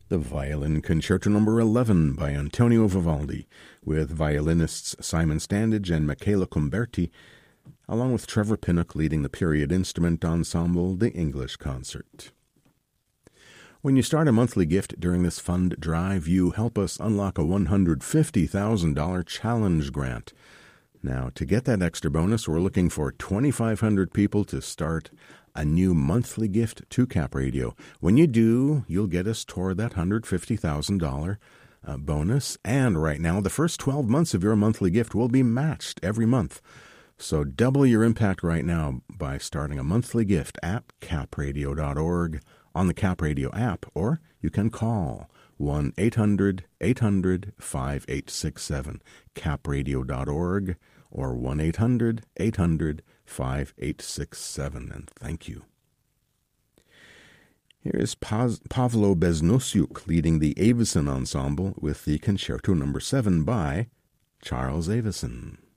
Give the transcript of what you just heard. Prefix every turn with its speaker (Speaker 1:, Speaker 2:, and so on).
Speaker 1: The Violin Concerto No. 11 by Antonio Vivaldi, with violinists Simon Standage and Michela Cumberti, along with Trevor Pinnock leading the period instrument ensemble, the English Concert. When you start a monthly gift during this fund drive, you help us unlock a $150,000 challenge grant. Now, to get that extra bonus, we're looking for 2,500 people to start a new monthly gift to Cap Radio. When you do, you'll get us toward that $150,000 bonus. And right now, the first 12 months of your monthly gift will be matched every month. So double your impact right now by starting a monthly gift at capradio.org on the Cap Radio app, or you can call 1-800-800-5867, capradio.org, or 1-800-800-5867, and thank you. Here is Pavlo Beznosiuk leading the Avison Ensemble with the Concerto No. 7 by Charles Avison.